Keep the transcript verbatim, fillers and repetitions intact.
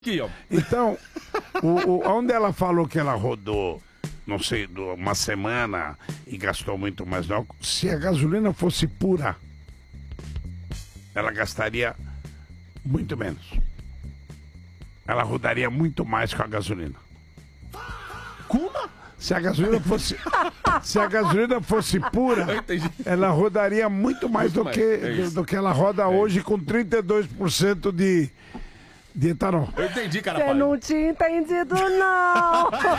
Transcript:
Aqui, ó. Então, o, o, onde ela falou que ela rodou, não sei, uma semana e gastou muito mais no álcool, se a gasolina fosse pura, ela gastaria muito menos. Ela rodaria muito mais com a gasolina. Como? Se a gasolina fosse, se a gasolina fosse pura, ela rodaria muito mais do que, do, do que ela roda hoje com trinta e dois por cento de, de etanol. Eu entendi, cara. Você não tinha entendido, não.